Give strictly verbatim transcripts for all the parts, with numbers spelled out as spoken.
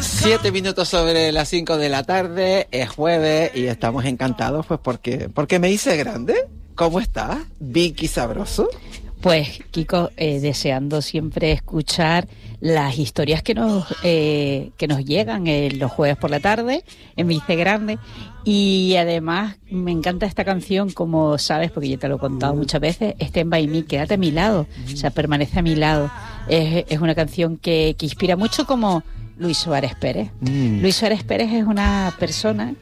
Siete minutos sobre las cinco de la tarde, es jueves y estamos encantados pues porque, porque me hice grande. ¿Cómo estás, Vicky Sabroso? Pues, Kiko, eh, deseando siempre escuchar las historias que nos eh, que nos llegan eh, los jueves por la tarde en Me hice grande. Y además me encanta esta canción, como sabes, porque yo te lo he contado muchas veces, Stand By Me, quédate a mi lado, o sea, permanece a mi lado. Es, es una canción que, que inspira mucho, como Luis Suárez Pérez. Mm. Luis Suárez Pérez es una persona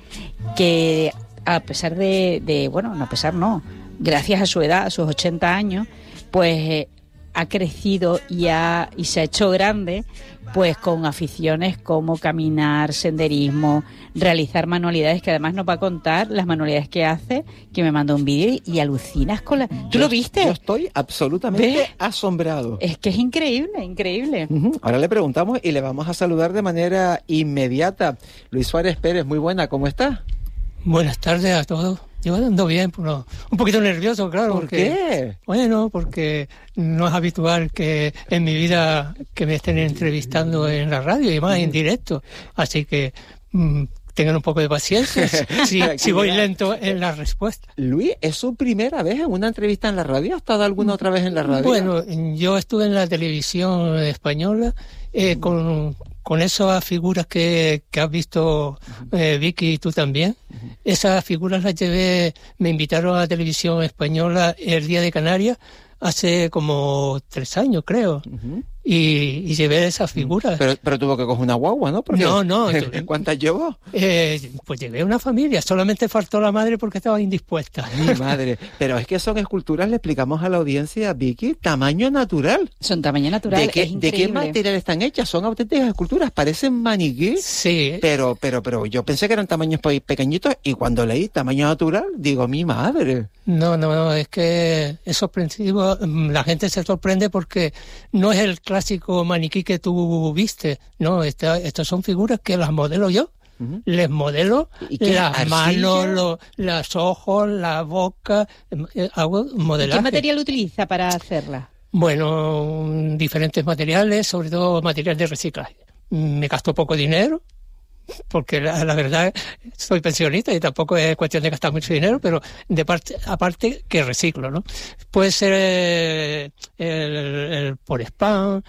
que, a pesar de, de, bueno, no a pesar no, gracias a su edad, a sus ochenta años, pues eh, ha crecido y, ha, y se ha hecho grande, pues con aficiones como caminar, senderismo, realizar manualidades, que además nos va a contar las manualidades que hace, que me mandó un vídeo y, y alucinas con la... ¿Tú yo, lo viste? Yo estoy absolutamente ¿Ves? asombrado. Es que es increíble, increíble. Uh-huh. Ahora le preguntamos y le vamos a saludar de manera inmediata. Luis Suárez Pérez, muy buena, ¿cómo está? Buenas tardes a todos. Yo ando bien, pero un poquito nervioso, claro. ¿Por porque, qué? Bueno, porque no es habitual que en mi vida que me estén entrevistando en la radio y más en directo. Así que mmm, tengan un poco de paciencia si, si voy lento en la respuesta. Luis, ¿es su primera vez en una entrevista en la radio? ¿Ha estado alguna otra vez en la radio? Bueno, yo estuve en la televisión española eh, con... con esas figuras que, que has visto, eh, Vicky, y tú también. Uh-huh. Esas figuras las llevé, me invitaron a la televisión española el Día de Canarias hace como tres años, creo. Uh-huh. Y, y llevé esas figuras. Pero, pero tuvo que coger una guagua, ¿no? Porque, no, no. ¿Cuántas llevó? Eh, pues llevé una familia. Solamente faltó la madre porque estaba indispuesta. Mi madre. Pero es que son esculturas, le explicamos a la audiencia, Vicky, tamaño natural. Son tamaño natural. ¿De qué, es ¿de qué material están hechas? Son auténticas esculturas. Parecen maniquí. Sí. Pero, pero, pero yo pensé que eran tamaños pequeñitos y cuando leí tamaño natural, digo, mi madre. No, no, no. Es que esos principios, la gente se sorprende porque no es el clásico maniquí que tú viste, no, esta, estas son figuras que las modelo yo, uh-huh. Les modelo las arcilla? manos, lo, los ojos, la boca, eh, hago modelaje. ¿Qué material utiliza para hacerla? Bueno, diferentes materiales, sobre todo materiales de reciclaje. Me gastó poco dinero, porque la, la verdad soy pensionista y tampoco es cuestión de gastar mucho dinero, pero de parte aparte que reciclo, ¿no? Puede ser eh, el, el por spam,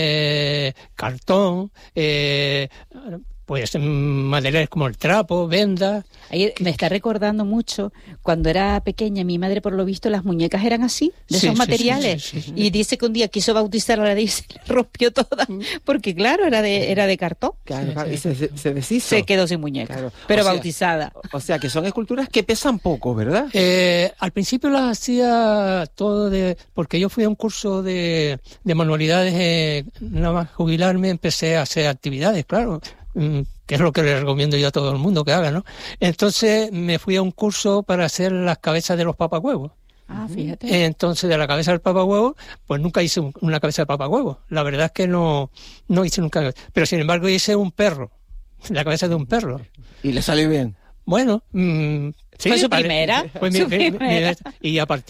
eh, cartón, eh, pues materiales como el trapo, vendas. Ahí me está recordando mucho cuando era pequeña, mi madre, por lo visto, las muñecas eran así, de sí, esos sí, materiales. Sí, sí, sí, sí. Y dice que un día quiso bautizar a la de y se la rompió toda, porque claro, era de era de cartón. Claro, claro, y se, se, se deshizo. Se quedó sin muñeca, claro. Pero o sea, bautizada. O sea, que son esculturas que pesan poco, ¿verdad? Eh, al principio las hacía todo de... Porque yo fui a un curso de, de manualidades, eh, nada más jubilarme, empecé a hacer actividades, claro, que es lo que le recomiendo yo a todo el mundo que haga, ¿no? Entonces me fui a un curso para hacer las cabezas de los papahuevos. Ah, fíjate. Entonces de la cabeza del papahuevo, pues nunca hice un, una cabeza de papahuevo. La verdad es que no, no hice nunca. Pero sin embargo hice un perro, la cabeza de un perro. ¿Y le salió bien? Bueno, mmm, sí, fue su parece, primera. Fue mi, su mi, primera. Mi, y a partir